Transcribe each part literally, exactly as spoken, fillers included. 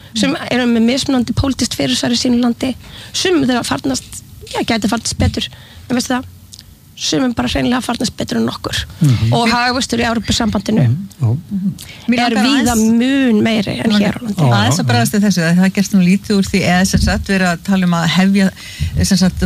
sem eru með mismunandi pólitískt fyrirsæri í sínu landi, sumum þeirra farnast, já, gæti farnast betur, en veistu það, sumum bara hreinlega farnast betur en okkur mm-hmm. og hagvöxtur í Evrópusambandinu mm-hmm. er víða mun meiri en hér á landi. Aðeins að bregðast í þessu, það gerst nú lítið úr því eða sem sagt verið að tala um að hefja sem sagt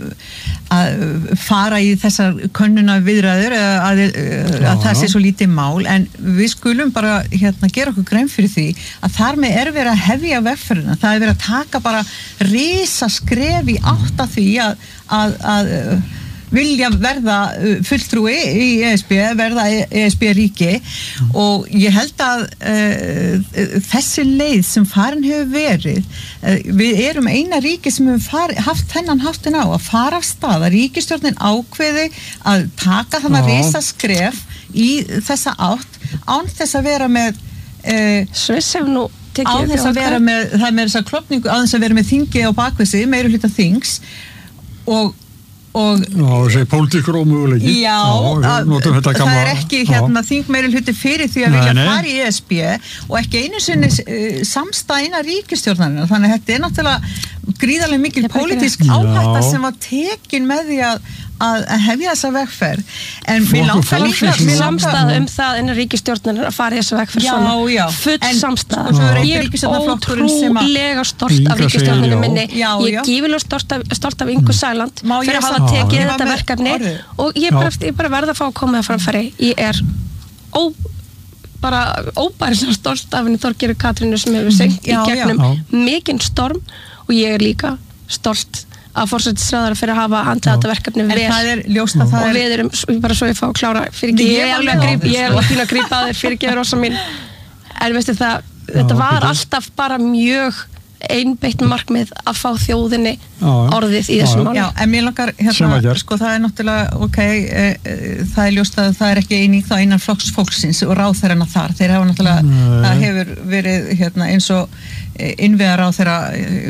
að fara í þessar könnuna viðræður að, að, að það sé svo lítið mál, en við skulum bara hérna gera okkur grein fyrir því að þar með er verið að hefja vegferðina, það er verið að taka bara risaskref í átt að því að, að, að vilja verða fulltrúi í E S B, verða E S B ríki og ég held að uh, þessi leið sem farin hefur verið, uh, við erum eina ríki sem hefur fari, haft þennan háttin á að fara af stað, að ríkisstjórnin ákveði að taka þannig risaskref í þessa átt án þess að vera með uh, Sviss hefur nú án þess að vera með, það er með þessa klopningu, án þess að vera með þingi á bakvið sig, meiri hluta þings og og já, þessi pólitíkur ómöguleiki já, já að, það er ekki hérna þingmeiri hluti fyrir því að vilja fara í E S B og ekki einu sinni uh, samstæðina ríkisstjórnarinn, þannig að þetta er náttúrulega gríðarlega mikil pólitísk áhætta sem var tekin með því að að hefja þessa vegferð en mér langar líka samstæða um það innan ríkisstjórnarinn að fara í þessa vegferð svona, já, full samstæða ég er ótrúlega stolt af ríkisstjórnarinn minni, já, ég er gífilega stolt af, stolt af Ingu Sæland fyrir að hafa tekið þetta verkefni og ég bara, ég bara verða að fá að koma það framfæri, ég er ó, bara óbærilega stolt af henni Þorgerði Katrínu sem hefur sengt í gegnum mikinn storm og ég er líka stolt að forsætisráðherra fyrir að hafa handlað þetta verkefni vel og er... við erum bara svo ég fá að klára fyrir ekki, ég er alveg að grípa ég er alveg að grípa að þér fyrir ekki rosa mín en veistu það, já, þetta var byrja. alltaf bara mjög einbeitt markmið að fá þjóðinni já, orðið í þessum máli. Já, en mér langar hérna, sko það er náttúrulega ok, e, e, það er ljóst að það er ekki eining þá innan flokks fólksins og ráðherrana þar, þeir hafa náttúrulega Nei. það hefur verið hérna eins og innviðar á þeirra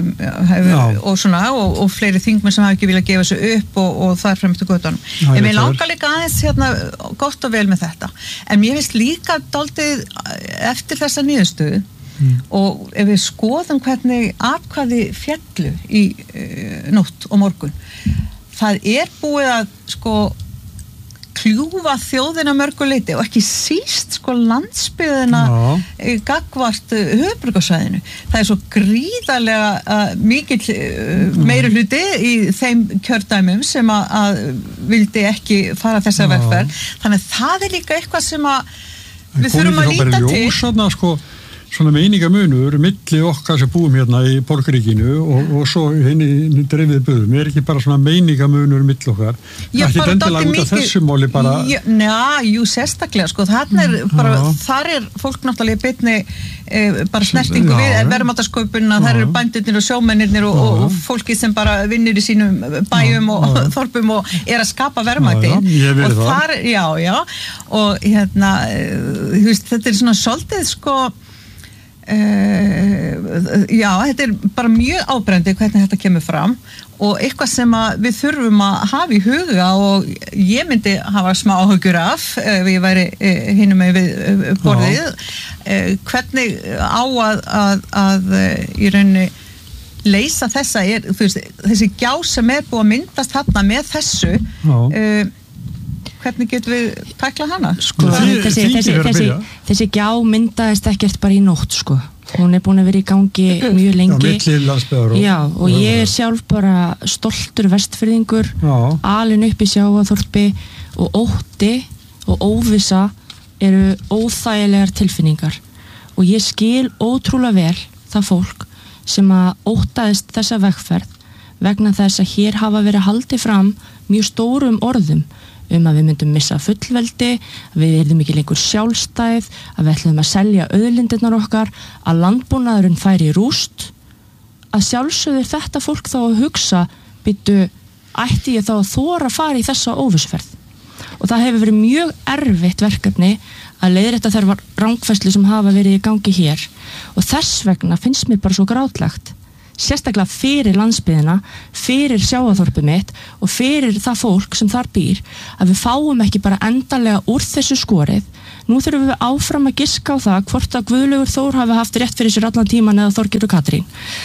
hefur, og svona og, og fleiri þingmenn sem hafa ekki viljað gefa þessu upp og, og það er fremst til göttunum. En mér langar líka aðeins hérna gott og vel með þetta. En mér finnst líka dálítið eftir þessa niðurstöðu mm. og ef við skoðum hvernig atkvæði fjallu í uh, nótt og morgun, það er búið að sko kljúfa þjóðina mörgu leyti og ekki síst sko landsbyggðina gagnvart höfuðborgarsvæðinu. Það er svo gríðarlega uh, mikill uh, meiri hluti í þeim kjördæmum sem að, að vildi ekki fara þessa vegferð. Þannig að það er líka eitthvað sem að við þurfum að líta til. Ljósana, sko, svona meiningamunur milli okkar sem búum hérna í borgaríkinu og, og svo henni dreifið böðum. Er ekki bara svona meiningamunur milli okkar? Já, bara dálítið mikið. Þessu máli bara... Já, njá, jú, sérstaklega, sko. Þarna er bara, já. Þar er fólk náttúrulega beinni eh, bara snertingu já, við verðmáttasköpunina, þar eru bændurnir og sjómennirnir og, og, og fólki sem bara vinnur í sínum bæjum já, og já. Þorpum og er að skapa verðmæti. Og þar, já, já, og hérna, þú veist, þetta er svona svolítið, sko, Uh, já, þetta er bara mjög áberandi hvernig þetta kemur fram og eitthvað sem að við þurfum að hafa í huga og ég myndi hafa smá áhugjur af ef ég væri uh, hinum með við borðið uh, hvernig á að, að, að uh, í rauninni leysa þessa er, þú veist, þessi gjá sem er búið að myndast þarna með þessu uh, hvernig getum við tæklað hana? Sko, þessi, þessi, þessi, þessi gjá myndaðist ekkert bara í nótt, sko. Hún er búin að vera í gangi mjög lengi. Já, Já, og ég er sjálf bara stoltur vestfirðingur, alin upp í Sjávarþorpi og ótti og óvissa eru óþægilegar tilfinningar og ég skil ótrúlega vel það fólk sem að óttaðist þessa vegferð vegna þess að hér hafa verið haldið fram mjög stórum orðum um að við myndum missa fullveldi, að við yrðum ekki lengur sjálfstæð, að við ætlum að selja auðlindirnar okkar, að landbúnaðurinn færi í rúst, að sjálfsögður þetta fólk þá að hugsa, býttu, ætti ég þá að þora að fara í þessa óvissuferð. Og það hefur verið mjög erfitt verkefni að leiðrétta þær rangfærslu sem hafa verið í gangi hér. Og þess vegna finnst mér bara svo grátlegt. Sérstaklega fyrir landsbyggðina, fyrir Sjávarþorpið mitt og fyrir það fólk sem þar býr að við fáum ekki bara endanlega úr þessu skorið Nú þurfum við áfram að giska á það hvort að Guðlaugur Þór hafi haft rétt fyrir sér allan tíman eða Þorgerður Katrín.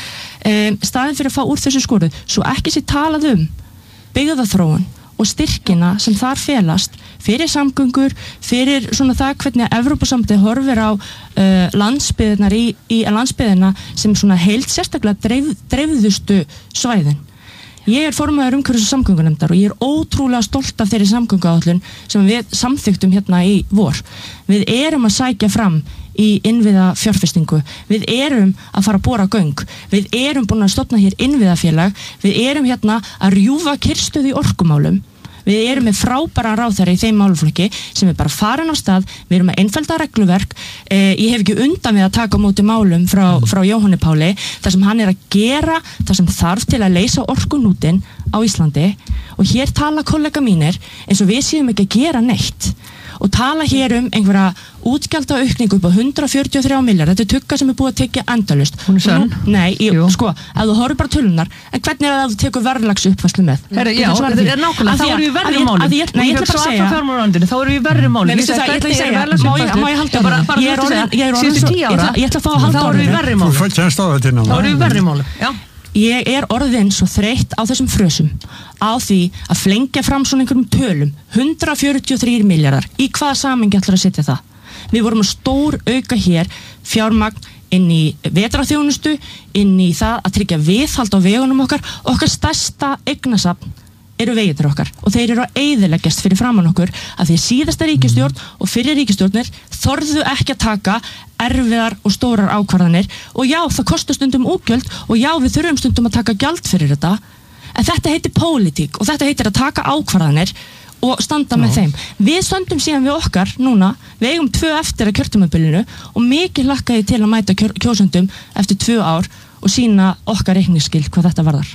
Um, staðin fyrir að fá úr þessu skorðu, svo ekki sé talað um byggðaþróun og styrkina sem þar felast fyrir samgöngur, fyrir svona það hvernig að Evrópusambandið horfir á uh, landsbyðnar í, í landsbyðina sem svona heild sérstaklega dreif, dreifðustu svæðin. Ég er formaður umhverfis- og samgöngunefndar og ég er ótrúlega stolt af þeirri samgönguáætlun sem við samþykktum hérna í vor. Við erum að sækja fram í innviða fjárfestingu. Við erum að fara að bora göng. Við erum búin að stofna hér innviðafélag. Við erum hérna að rjúfa kyrrstöðu í orkumálum. Við erum með frábæran ráðherra í þeim málaflokki sem er bara farin á stað. Við erum með einfalda regluverk. Eh, ég hef ekki undan við að taka á móti málum frá, frá Jóhanni Páli þar sem hann er að gera það sem þarf til að leysa orkunútin á Íslandi og hér tala kollega mínir eins og við séum ekki að gera neitt og tala hér um einhverja útgjaldaaukningu upp á hundrað fjörutíu og þrjá milljarða. Þetta er tugga sem er búið að tekja endalaust. Hún er sönn. Nei, ég, sko, ef þú horfir bara tölunar, en hvernig er það að þú tekur verðlagsuppfærslu með? Herra, já, þetta er nákvæmlega, þá erum við verri málum. Nei, ég ætla bara að segja. Þá erum við verri málum. Nei, veistu það, ég ætla að segja, má ég halda það? Ég er orðin, ég er orðin svo, ég ætla að fá að halda orðinu. Þú fætt sérst á þetta innan. Þá erum við verri málum, já. Ég er orðin svo þreytt á þessum frösum á því að flengja fram svona einhverjum tölum hundrað fjörutíu og þrír milljarðar. Í hvaða samhengi ætlar að setja það? Við vorum að stór auka hér fjármagn inn í vetrarþjónustu, inn í það að tryggja viðhald á vegunum okkar. Okkar stærsta eignasafn eru vegirnir okkar og þeir eru að eyðileggjast fyrir framan okkur að því síðasta ríkisstjórn og fyrir ríkisstjórnir þorðu ekki að taka erfiðar og stórar ákvarðanir og já, það kostar stundum útgjöld og já, við þurfum stundum að taka gjald fyrir þetta en þetta heitir pólitík og þetta heitir að taka ákvarðanir og standa með þeim. Við stöndum síðan við okkar núna, við eigum tvö eftir að kjörtímabilinu og mikið hlakkaði til að mæta kjör, kjósendum eftir tvö ár og sína okkar reikningsskil hvað þetta varðar.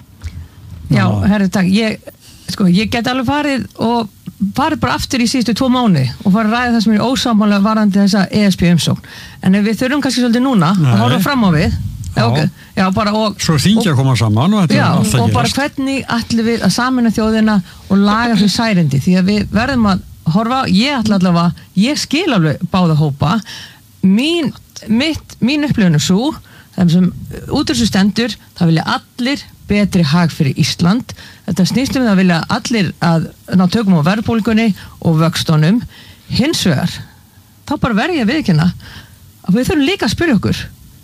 Já, herri, takk, ég Sko, ég get alveg farið og farið bara aftur í síðustu tvo mánuði og farið að ræða það sem er ósámálega varandi þessa E S B umsókn. En við þurfum kannski svolítið núna Nei. að horfa fram á við. Já. Okay. Já, bara og... Svo þingja að koma saman og þetta já, er alltaf og bara hvernig ætlum við að samina þjóðina og laga þau særindi. Því að við verðum að horfa, ég ætla allavega, ég skil alveg báða hópa. Mín, mitt, mín upplifun er svo, þeim sem út úr þessu stendur, það vilja allir betri hag fyrir Ísland. Þetta snýst um það að vilja allir að ná tökum á verðbólgunni og vöxtunum. Hins vegar, þá bara verð ég að viðurkenna að við þurfum líka að spyrja okkur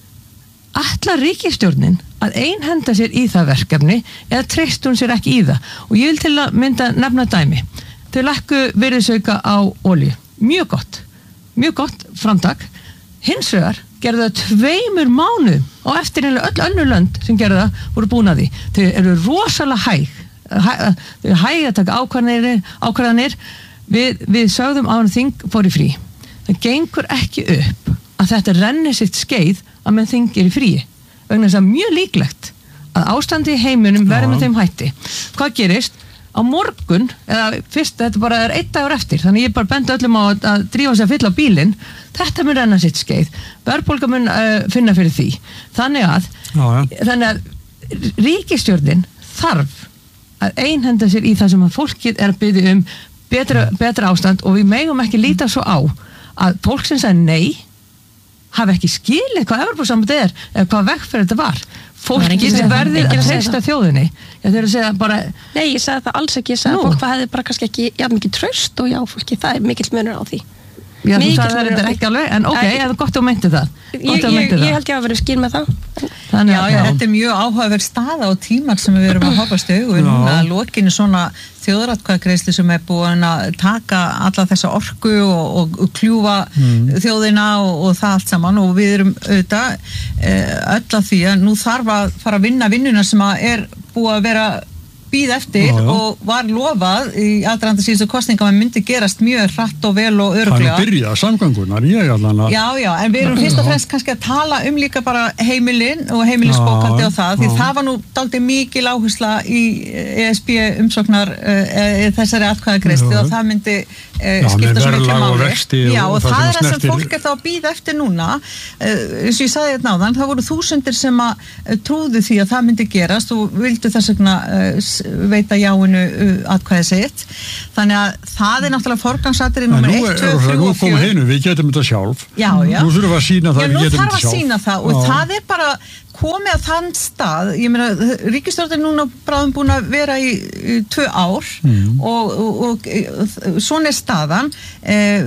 ætlar ríkisstjórnin að einhenda sér í það verkefni eða treyst hún sér ekki í það? Og ég vil til að mynda nefna dæmi. Þau lækku virðisauka á olíu. Mjög gott. Mjög gott framtak. Hins vegar gerðu það tveimur mánuðum og eftir einlega öll önnur lönd sem gerðu það voru búin að því. Þau eru rosalega hæg. Hæ, þau eru hæg að taka ákvarðanir, ákvarðanir. Við, við sögðum á hann þing fór í frí. Það gengur ekki upp að þetta renni sitt skeið að menn þingir í fríi. Vegna þess að mjög líklegt að ástandi í heiminum verði með þeim hætti. Hvað gerist? Á morgun, eða fyrst, þetta bara er einn dagur eftir, þannig ég bara bendi öllum á að, að drífa sig að fylla á bílinn, þetta mun renna sitt skeið, verðbólga mun uh, finna fyrir því. Þannig að, já, ja. þannig að ríkisstjórnin þarf að einhenda sér í það sem að fólkið er að biðja um betra, betra ástand og við megum ekki líta svo á að fólk sem sagði nei, hafi ekki skilið hvað Evrópusambandið er eða hvað vegferð þetta var. Fólkið sem verðir að treysta þjóðinni. Já, þeir eru að segja bara... Nei, ég sagði það alls ekki. Ég sagði að fólk hefði bara kannski ekki jafn mikið traust og já, fólki, það er mikill munur á því. Já, þú sagði það er ekki alveg, en ok, það er gott að meinti það. Ég, ég, ég held ég að vera skil með það. Þannig að já, já, þetta er mjög áhugaverð staða og tímar sem við erum að hopast í augu núna að lokinu svona þjóðaratkvæðagreiðslu sem er búin að taka alla þessa orku og, og, og kljúfa mm. þjóðina og, og það allt saman og við erum auðvitað öll að því að nú þarf að fara að vinna vinnuna sem að er búið að vera býð eftir já, já. og var lofað í aðdraganda síðustu kosninga að myndi gerast mjög hratt og vel og örugglega. Það er byrjað samgöngunar, ég allan að... Já, já, en við erum fyrst og fremst kannski að tala um líka bara heimilin og heimilisbókaldi og það, því já. það var nú dálítið mikil áhersla í E S B umsóknar e, þessari atkvæðagreiðslu og það myndi uh, skipta svo miklu máli. Já, og, og það er það sem fólk er þá að býða eftir núna. Uh, eins og ég sagði þetta náðan, það voru þúsundir sem að uh, trúðu því að það myndi gerast og vildu þess vegna uh, veita jáinu uh, atkvæði sitt. Þannig að það er náttúrulega forgangsatriði númer eitt, tvö, þrjú og fjögur. Við getum þetta sjálf. Já, já. Nú þurfum við að sína það, já, við getum þetta sjálf. Já, nú þarf að sína það og já. Það er bara komið að þann stað, ég meina, ríkisstjórnin er núna bráðum búin að vera í, í tvö ár mm. og, og, og, og svona er staðan. Eh,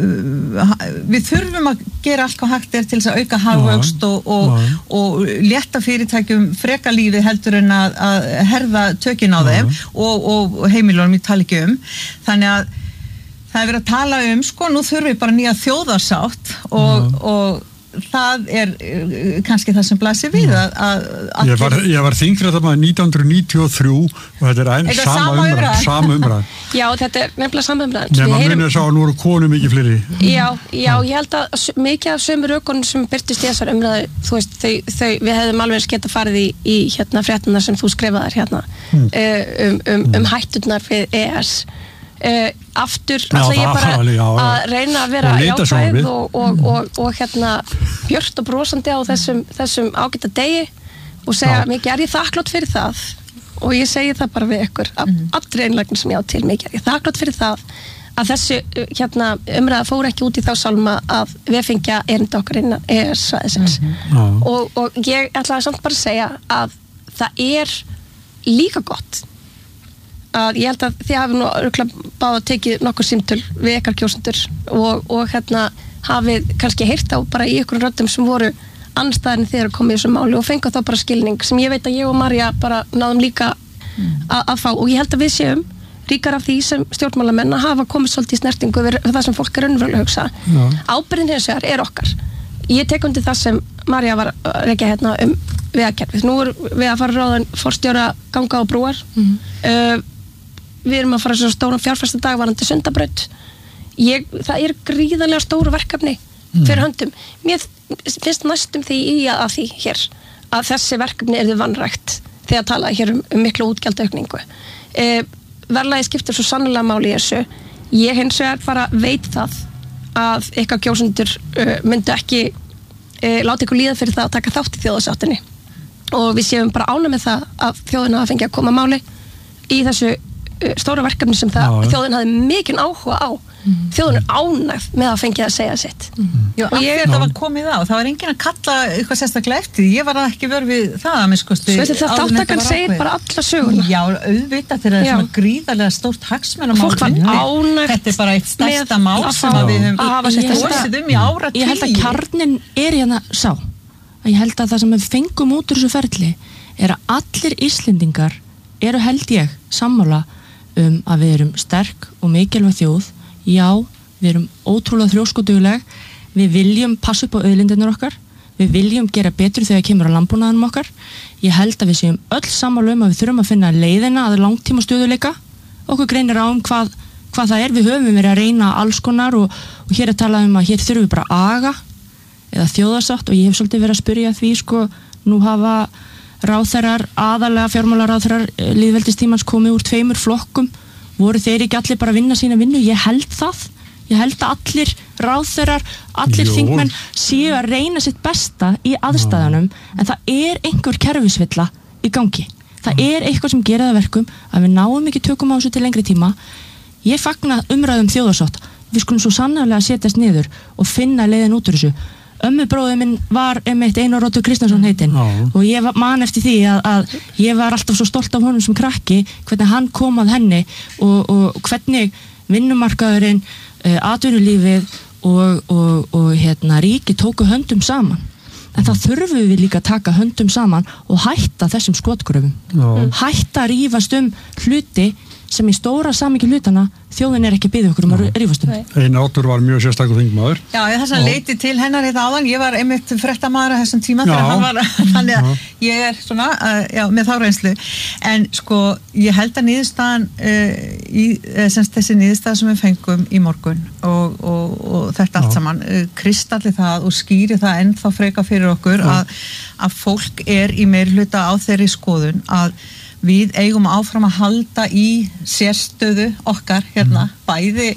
við þurfum að gera allt hvað hægt er til þess að auka hagvöxt og, og, og létta fyrirtækjum freka lífið heldur en að, að herða tökin á þeim og, og heimilunum ég tala ekki um. Þannig að það er verið að tala um, sko, nú þurfum við bara nýja þjóðarsátt og, og það er uh, kannski það sem blasir við að, að, að ég var, var þingfréttamaður nítján hundruð níutíu og þrjú og þetta er einn sama umræð sama umræð. Já, þetta er nefnilega sama umræð. Nefna munið sá að nú eru konum mikið fleiri. Já, já, ég held að mikið af sömu rökunum sem byrtist í þessar umræðu, þú veist, þau, þau, við hefðum alveg geta farið í, í hérna fréttunar sem þú skrifaðar hérna mm. um, um, um hætturnar við E E S. Uh, aftur ætla ég bara já, já, að reyna að vera jákvæð og, og, og, og hérna björt og brosandi á þessum, þessum ágæta degi og segja já. Mikið er ég þakklátt fyrir það og ég segi það bara við ykkur af mm. allri einlægni sem ég á til mikið er ég þakklátt fyrir það að þessu hérna, umræða fór ekki út í þá sálma að við fengja erinda okkar innan E E S-svæðisins mm. og, og ég ætla að samt bara segja að það er líka gott að ég held að þið hafi nú örugglega báða tekið nokkur símtöl við ykkar kjósendur og, og hérna hafið kannski heyrt á bara í ykkur röddum sem voru annarstaðin þegar komið í þessu máli og fengið þá bara skilning sem ég veit að ég og Marja bara náðum líka mm. að fá og ég held að við séum ríkar af því sem stjórnmálamenn að hafa komið svolítið í snertingu við það sem fólk er raunverulega að hugsa. Yeah. Ábyrgðin hins vegar er okkar. Ég tek undir það sem Marja var að rekja hérna um vegakerfið. Nú er við að fara ráðan forstjóra ganga og brúar mm. uh, við erum að fara svo stóran fjárfestadag varandi Sundabraut. Ég, það er gríðarlega stóru verkefni fyrir höndum. Mér finnst næstum því í að því hér að þessi verkefni er þið vanrækt þegar talaði hér um, um miklu útgjaldaukningu. E, verðlagi skiptir svo sannlega máli í þessu. Ég hins vegar bara veit það að ykkar kjósendur uh, myndu ekki uh, láta ykkur líða fyrir það að taka þátt í þjóðarsáttinni og við séum bara ánægð með það að þjóðina hafa fengið að koma máli í þessu stóra verkefni sem það já, þjóðin hafði mikinn áhuga á mm. þjóðin er ánægð með að fengið að segja sitt mm. Já, og ég, þetta var komið á, það var enginn að kalla eitthvað sérstaklega eftir, ég var ekki verið við það að minnskosti. Svo þetta þáttakann segir bara alla söguna. Já, auðvitað þegar það er svona gríðarlega stórt hagsmunamál. Fólk var ánægð. Þetta er bara eitt stærsta mál sem að við höfum kosið um í áratugum. Ég held að kjarnin er hérna sá, að ég held að það sem við fengum út úr þessu ferli er að allir Íslendingar eru held ég sammála um að við erum sterk og mikilvæg þjóð. Já, við erum ótrúlega þrjóskudugleg, við viljum passa upp á auðlindirnar okkar, við viljum gera betur þegar kemur að landbúnaðinum okkar. Ég held að við séum öll sammála um að við þurfum að finna leiðina að langtíma stöðuleika. Okkur greinir á um hvað, hvað það er, við höfum verið að reyna alls konar og, og hér er talað um að hér þurfum við bara aga eða þjóðarsátt og ég hef svolítið verið að spyrja því sko, nú hafa ráðherrar, aðalega fjármálaráðherrar lýðveldistímans komið úr tveimur flokkum, voru þeir ekki allir bara að vinna sína vinnu? Ég held það, ég held að allir ráðherrar, allir Jó. Þingmenn séu að reyna sitt besta í aðstæðanum, en það er einhver kerfisvilla í gangi, það er eitthvað sem gerir það verkum að við náum ekki tökum á þessu til lengri tíma. Ég fagna umræðum þjóðarsátt, við skulum svo sannarlega setjast niður og finna leiðin út úr þessu. Ömmu bróðið minn var einmitt Einar Oddur Kristjánsson heitinn og ég man eftir því að, að ég var alltaf svo stolt af honum sem krakki hvernig hann kom að henni og, og hvernig vinnumarkaðurinn, uh, atvinnulífið og, og, og hérna, ríki tóku höndum saman. En það þurfum við líka að taka höndum saman og hætta þessum skotgröfum. Hætta að rífast um hluti sem í stóra samingi hlutana þjóðin er ekki að biðja okkur um að rífast um. Einar Oddur var mjög sérstakur þingmaður. Já, þess að leiti til hennar hérna áðan, ég var einmitt fréttamaður á þessum tíma þegar hann var, þannig að ég er svona, uh, já, með þá reynslu. En sko, ég held að niðurstaðan, uh, í, uh, semst þessi niðurstaða sem við fengum í morgun og, og, og þetta allt já. Saman, uh, kristalli það og skýri það ennþá freka fyrir okkur að, að fólk er í meirihluta á þeirri skoðun að við eigum áfram að halda í sérstöðu okkar hérna, mm. bæði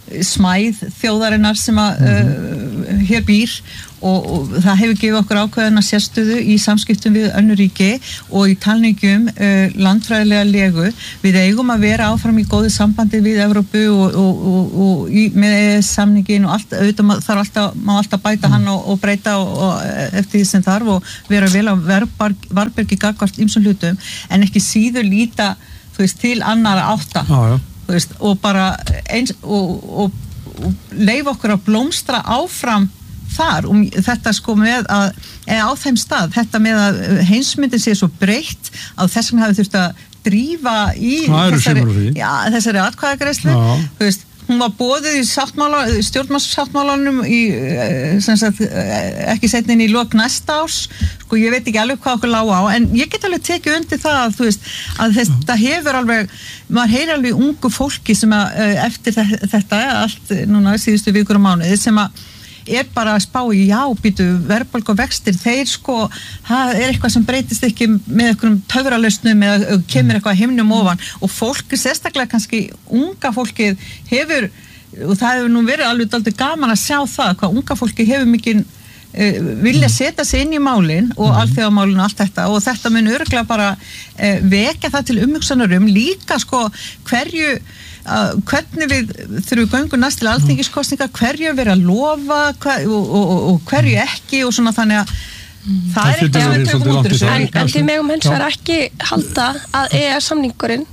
smæð þjóðarinnar sem að uh, hér býr og, og það hefur gefið okkur ákveðina sérstöðu í samskiptum við önnur ríki og í talningum uh, landfræðilega legu. Við eigum að vera áfram í góðu sambandi við Evrópu og, og, og, og í, með E E S-samningin og allt, auðvitað þarf alltaf, má alltaf bæta hann og, og breyta og, og eftir því sem þarf og vera vel á varbergi gagnvart ýmsum hlutum en ekki síður líta þú veist, til annara átta. Já, já. Veist, og bara eins og, og, og leif okkur að blómstra áfram þar og þetta sko með að eða á þeim stað, þetta með að heimsmyndin sé svo breytt að þess vegna hafi þurft að drífa í þessari, já, þessari atkvæðagreiðslu þú veist, hún var boðið í sáttmála, stjórnarsáttmálanum í, sem sagt, ekki setnin í lok næsta árs, sko ég veit ekki alveg hvað okkur lá á, en ég get alveg tekið undir það að þú veist, að þetta hefur alveg, maður heyrir alveg ungu fólki sem að eftir þetta allt núna síðustu vikur og mánuði sem að er bara að spá í já, býtu, verðbólgu og vextir, þeir sko, það er eitthvað sem breytist ekki með einhverjum töfralausnum eða kemur eitthvað himnum ofan og fólk, sérstaklega kannski unga fólkið hefur, og það hefur nú verið alveg dálítið gaman að sjá það, hvað unga fólkið hefur mikið uh, vilja setja sig inn í málin og mm. alþjóðamálin og allt þetta og þetta mun örugglega bara uh, vekja það til umhugsunar um líka sko hverju Uh, hvernig við þurfum göngu næst til alþingiskostninga, hverju við erum að lofa hver, og, og, og hverju ekki og svona þannig að mm. það er ekki að við tökum út þessu. En, en því megum hins vegar ekki halda að E E S-samningurinn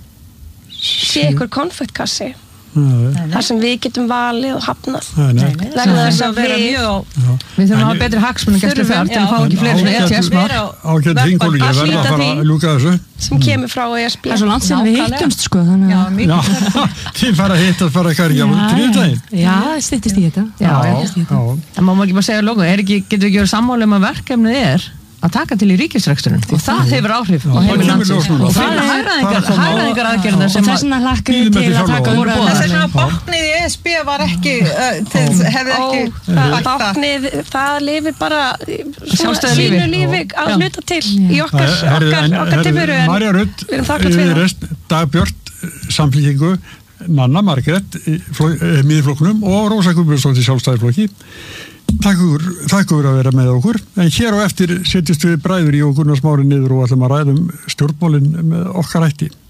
sé ykkur konfektkassi þar sem við getum valið og hafnað vegna þess að við við þurfum að hafa betri hagsmunum gæslu þar til að fá ekki fleiri E T S-mál ágætt þingkóli, ég verða að fara að ljúka þessu sem kemur frá E S B. Það er svo langt sem við hittumst sko þannig að þið fara að hittast bara eitthvað ekki á þriðjudaginn. Já, styttist í þetta. Já, en má maður ekki bara segja logo, getur við ekki verið sammála um að verkefnið er að taka til í ríkisreksturinn og það hefur áhrif á heimil landsins og það er hagræðingar aðgerðina sem þess vegna hlakkar við til að taka úr þess vegna báknið í E S B var ekki hefði ekki báknið, það lifir bara sínu lífi að hluta til í okkar okkar tilveru en Marja Rutt, Viðreisn, Dag Björt Samfylkingu, Nanna Margrét miðflokknum og Rósa Guðbjörnsdóttir Sjálfstæðisflokki. Takk fyrir að vera með okkur, en hér á eftir setjumst við bræður í og Gunnar Smári niður og ætlum að ræðum stjórnmálin með okkar hætti.